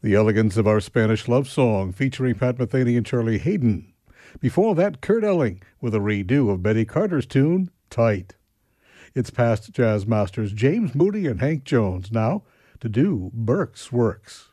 The elegance of our Spanish love song featuring Pat Metheny and Charlie Hayden. Before that, Kurt Elling with a redo of Betty Carter's tune, Tight. It's past jazz masters James Moody and Hank Jones now to do Burke's Works.